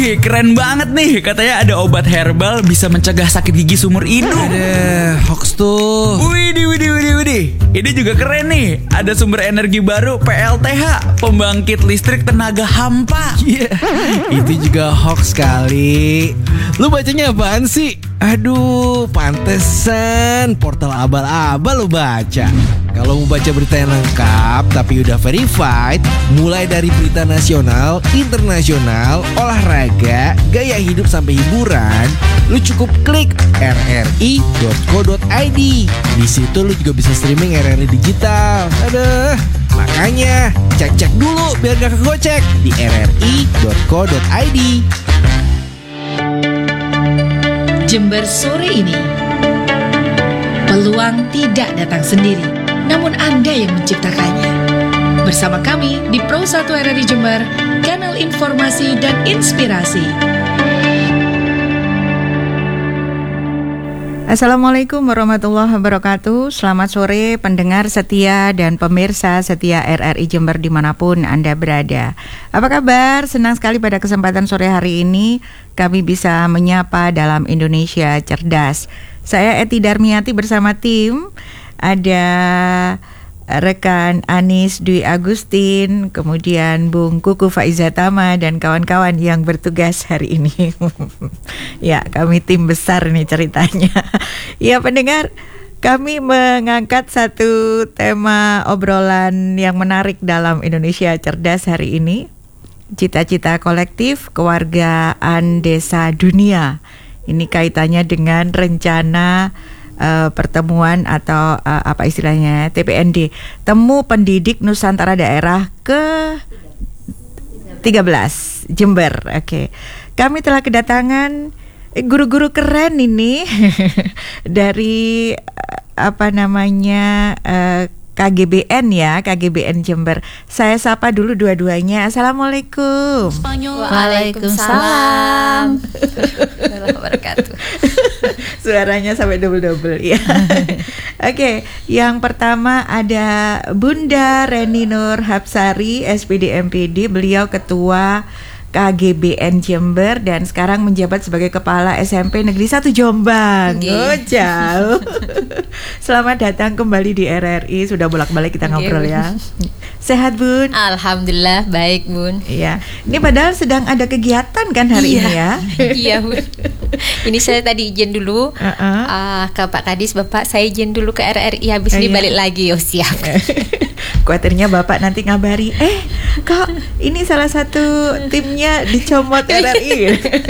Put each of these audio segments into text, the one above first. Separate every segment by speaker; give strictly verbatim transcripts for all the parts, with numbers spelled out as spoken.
Speaker 1: Wih, keren banget nih. Katanya ada obat herbal bisa mencegah sakit gigi seumur hidup.
Speaker 2: Ada hoax tuh.
Speaker 1: Widih, widih, widih, widih. Ini juga keren nih. Ada sumber energi baru P L T H, pembangkit listrik tenaga hampa.
Speaker 2: Iya, yeah. Itu juga hoax kali. Lu bacanya apaan sih? Aduh, pantesan portal abal-abal lu baca. Kalau mau baca berita yang lengkap tapi udah verified, mulai dari berita nasional, internasional, olahraga, gaya hidup sampai hiburan, lu cukup klik r r i dot co dot i d. Di situ lu juga bisa streaming R R I digital. Aduh, makanya cek-cek dulu biar gak kegocek di r r i dot co dot i d.
Speaker 3: Jember sore ini, peluang tidak datang sendiri, namun Anda yang menciptakannya. Bersama kami di Pro satu R R I Jember, kanal informasi dan inspirasi.
Speaker 4: Assalamualaikum warahmatullahi wabarakatuh. Selamat sore pendengar setia dan pemirsa setia R R I Jember dimanapun Anda berada. Apa kabar? Senang sekali pada kesempatan sore hari ini kami bisa menyapa dalam Indonesia Cerdas. Saya Eti Darmiati bersama tim. Ada rekan Anis Dwi Agustin, kemudian Bung Kuku Faizatama dan kawan-kawan yang bertugas hari ini. Ya, kami tim besar nih ceritanya. Ya pendengar, kami mengangkat satu tema obrolan yang menarik dalam Indonesia Cerdas hari ini. Cita-cita kolektif kewargaan desa dunia. Ini kaitannya dengan rencana Uh, pertemuan atau uh, apa istilahnya T P N D, Temu Pendidik Nusantara Daerah ke tiga belas Jember. Oke, okay. Kami telah kedatangan eh, guru-guru keren ini dari uh, apa namanya uh, K G B N ya, K G B N Jember. Saya sapa dulu dua-duanya. Assalamualaikum.
Speaker 5: Waalaikumsalam.
Speaker 4: Suaranya sampai double-double ya. Oke, okay, yang pertama ada Bunda Reni Nur Hapsari, S P D M P D. Beliau ketua K G B N Jember dan sekarang menjabat sebagai Kepala S M P Negeri satu Jombang. Okay. Oh jauh. Selamat datang kembali di R R I. Sudah bolak-balik kita okay, ngobrol ya. Sehat Bun?
Speaker 5: Alhamdulillah baik Bun.
Speaker 4: Iya. Ini padahal sedang ada kegiatan kan hari
Speaker 5: iya.
Speaker 4: ini ya.
Speaker 5: Iya Bun. Ini saya tadi izin dulu uh-uh. uh, ke Pak Kadis, Bapak saya izin dulu ke R R I, habis uh, ini iya. balik lagi. Oh siap.
Speaker 4: Kuatirnya Bapak nanti ngabari, eh kok ini salah satu timnya dicomot R R I.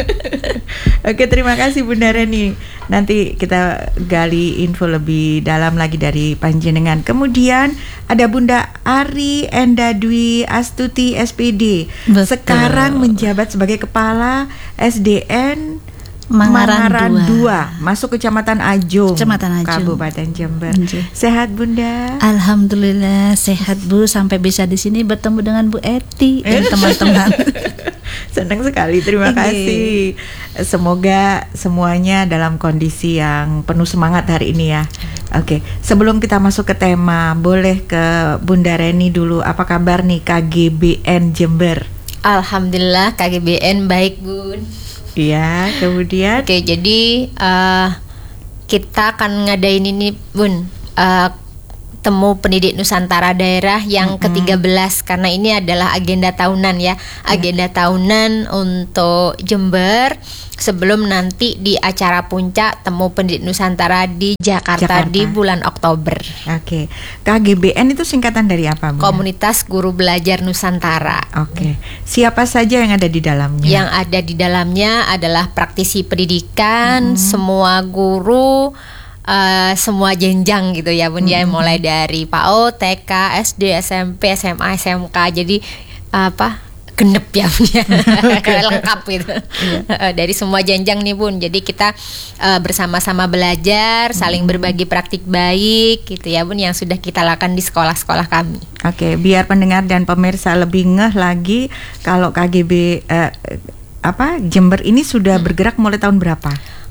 Speaker 4: Oke, terima kasih Bunda Reni. Nanti kita gali info lebih dalam lagi dari panjenengan. Kemudian ada Bunda Ari Enda Dwi Astuti S P D. Betul. Sekarang menjabat sebagai Kepala S D N Mangaran dua, masuk Kecamatan Ajung,
Speaker 6: Kecamatan Ajung,
Speaker 4: Kabupaten Jember. Anjir. Sehat Bunda?
Speaker 6: Alhamdulillah sehat Bu, sampai bisa di sini bertemu dengan Bu Eti dan teman-teman.
Speaker 4: Senang sekali, terima kasih. Semoga semuanya dalam kondisi yang penuh semangat hari ini ya. Oke, sebelum kita masuk ke tema, boleh ke Bunda Reni dulu. Apa kabar nih K G B N Jember?
Speaker 5: Alhamdulillah K G B N baik Bun.
Speaker 4: Iya, kemudian
Speaker 5: oke, jadi uh, kita akan ngadain ini Bun, uh, Temu Pendidik Nusantara Daerah yang mm-hmm. ke tiga belas, karena ini adalah agenda tahunan ya, agenda yeah. tahunan untuk Jember sebelum nanti di acara puncak Temu Pendidik Nusantara di Jakarta, Jakarta. di bulan Oktober.
Speaker 4: Oke, K G B N itu singkatan dari apa Bu?
Speaker 5: Komunitas Guru Belajar Nusantara.
Speaker 4: Oke, siapa saja yang ada di dalamnya?
Speaker 5: Yang ada di dalamnya adalah praktisi pendidikan, hmm. semua guru, uh, semua jenjang gitu ya Bun, hmm. ya mulai dari P A U, T K, S D, S M P, S M A, S M K. Jadi apa? genep ya punya lengkap gitu. Iya. Dari semua jenjang nih Bun. Jadi kita uh, bersama-sama belajar, saling berbagi praktik baik gitu ya Bun, yang sudah kita lakukan di sekolah-sekolah kami.
Speaker 4: Oke, biar pendengar dan pemirsa lebih ngeh lagi, kalau K G B uh, apa Jember ini sudah hmm. bergerak mulai tahun berapa?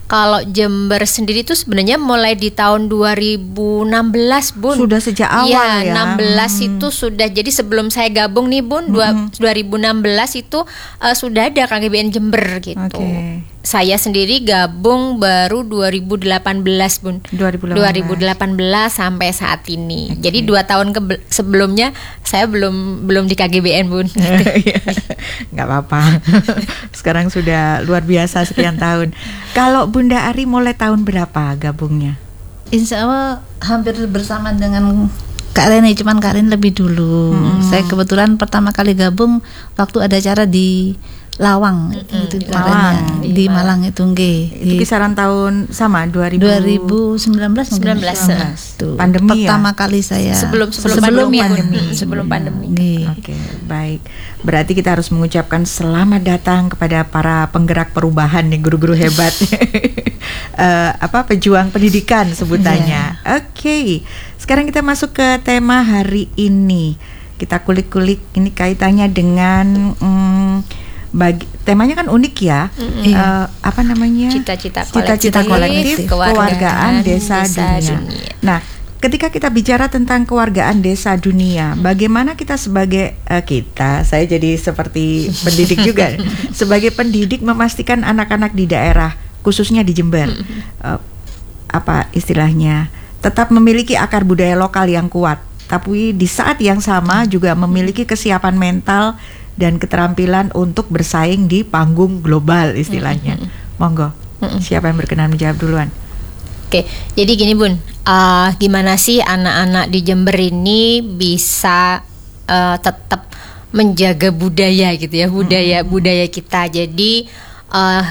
Speaker 5: Kalau Jember sendiri itu sebenarnya mulai di tahun dua ribu enam belas, Bun.
Speaker 4: Sudah sejak awal
Speaker 5: Iya,
Speaker 4: ya.
Speaker 5: enam belas
Speaker 4: Hmm.
Speaker 5: itu sudah. Jadi sebelum saya gabung nih, Bun, dua- dua ribu enam belas itu uh, sudah ada K G B N Jember gitu.
Speaker 4: Oke.
Speaker 5: Saya sendiri gabung baru dua ribu delapan belas, Bun.
Speaker 4: dua ribu delapan belas.
Speaker 5: dua ribu delapan belas sampai saat ini. Jadi dua tahun ke- sebelumnya saya belum belum di K G B N, Bun.
Speaker 4: Nggak apa-apa. Sekarang sudah luar biasa sekian tahun. Kalau Bunda Ari mulai tahun berapa gabungnya?
Speaker 6: Insya Allah hampir bersama dengan Kak Reni, cuman Kak Reni lebih dulu. Saya kebetulan pertama kali gabung waktu ada acara di Lawang, itu Kak
Speaker 4: Malang.
Speaker 6: Reni, di Malang itu nggih.
Speaker 4: Itu
Speaker 6: Di
Speaker 4: kisaran tahun sama dua ribu
Speaker 6: dua ribu sembilan belas mungkin.
Speaker 5: sembilan belas.
Speaker 6: Tuh,
Speaker 4: Pandemi ya?
Speaker 6: pertama kali saya
Speaker 5: Sebelum sebelum,
Speaker 6: sebelum
Speaker 5: pandemi, Bun.
Speaker 4: pandemi.
Speaker 5: Mm, sebelum pandemi.
Speaker 6: Nggih.
Speaker 4: Oke, baik. Berarti kita harus mengucapkan selamat datang kepada para penggerak perubahan nih, guru-guru hebat. Eh, apa pejuang pendidikan sebutannya. Oke. Sekarang kita masuk ke tema hari ini. Kita kulik-kulik ini kaitannya dengan hmm, bagi temanya kan unik ya. Eh, apa namanya?
Speaker 5: Cita-cita
Speaker 4: Cita-cita kolektif,
Speaker 5: kolektif,
Speaker 4: kewargaan
Speaker 5: kewargaan
Speaker 4: desa,
Speaker 5: desa
Speaker 4: dunia.
Speaker 5: dunia.
Speaker 4: Nah, ketika kita bicara tentang kewargaan desa dunia, bagaimana kita sebagai eh, kita, saya jadi seperti pendidik juga, sebagai pendidik memastikan anak-anak di daerah, khususnya di Jember, eh, apa istilahnya, tetap memiliki akar budaya lokal yang kuat, tapi di saat yang sama juga memiliki kesiapan mental dan keterampilan untuk bersaing di panggung global istilahnya. Monggo, siapa yang berkenan menjawab duluan?
Speaker 5: Oke, jadi gini, Bun, uh, gimana sih anak-anak di Jember ini bisa uh, tetap menjaga budaya gitu ya, budaya budaya kita. Jadi uh,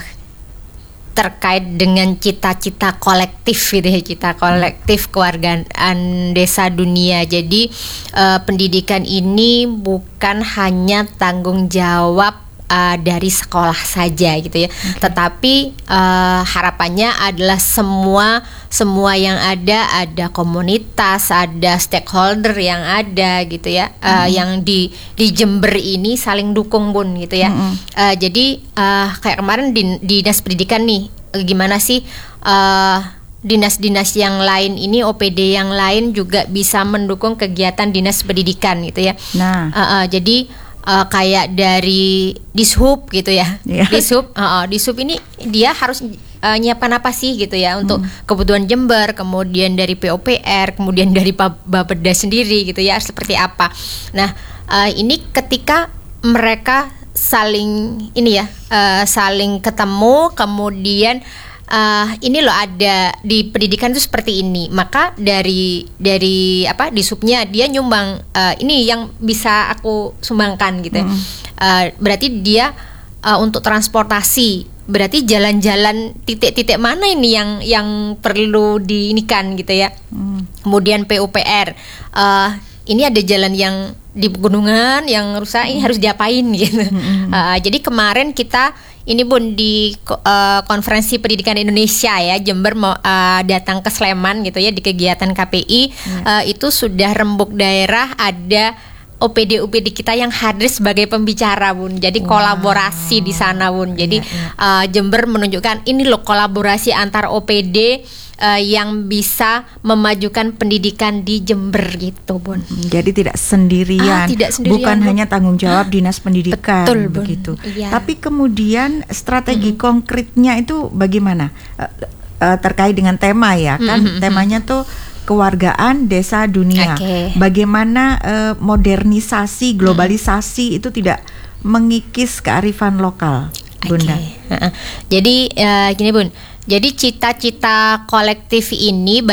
Speaker 5: terkait dengan cita-cita kolektif gitu ya, cita kolektif kewargaan desa dunia. Jadi uh, pendidikan ini bukan hanya tanggung jawab uh, dari sekolah saja gitu ya, tetapi uh, harapannya adalah semua semua yang ada, ada komunitas, ada stakeholder yang ada gitu ya, uh, yang di di Jember ini saling dukung, Bun, gitu ya. Uh, jadi uh, kayak kemarin di dinas pendidikan nih, gimana sih uh, dinas-dinas yang lain ini, O P D yang lain juga bisa mendukung kegiatan dinas pendidikan gitu ya.
Speaker 4: Nah.
Speaker 5: Uh, uh, jadi uh, kayak dari Dishub gitu ya.
Speaker 4: Yeah.
Speaker 5: Dishub, uh, uh, Dishub ini dia harus uh, nyiapkan apa sih gitu ya untuk kebutuhan Jember, kemudian dari P O P R, kemudian dari Bapeda sendiri gitu ya, seperti apa. Nah, uh, ini ketika mereka saling ini ya, uh, saling ketemu, kemudian Uh, ini loh ada di pendidikan itu seperti ini, maka dari dari apa di subnya dia nyumbang, uh, ini yang bisa aku sumbangkan gitu ya. Uh, berarti dia uh, untuk transportasi, berarti jalan-jalan titik-titik mana ini yang yang perlu diinikan gitu ya. Kemudian P U P R, uh, ini ada jalan yang di pegunungan yang rusak, ini harus diapain gitu. Uh, jadi kemarin kita ini, Bun, di uh, konferensi pendidikan Indonesia ya, Jember mau uh, datang ke Sleman gitu ya, di kegiatan K P I, uh, itu sudah rembuk daerah, ada O P D O P D kita yang hadir sebagai pembicara, Bun. Jadi kolaborasi di sana, Bun. Jadi uh, Jember menunjukkan ini loh kolaborasi antar O P D uh, yang bisa memajukan pendidikan di Jember gitu, Bun.
Speaker 4: Jadi tidak sendirian,
Speaker 5: Ah, tidak sendirian,
Speaker 4: bukan
Speaker 5: Bun.
Speaker 4: hanya tanggung jawab dinas pendidikan,
Speaker 5: Betul, Bun.
Speaker 4: begitu.
Speaker 5: Iya.
Speaker 4: Tapi kemudian strategi konkretnya itu bagaimana? Eh, eh, terkait dengan tema ya, kan temanya tuh kewargaan desa dunia.
Speaker 5: Oke.
Speaker 4: Bagaimana eh, modernisasi, globalisasi itu tidak mengikis kearifan lokal, Bunda?
Speaker 5: Oke. Heeh. Jadi uh, gini, Bun. Jadi cita-cita kolektif ini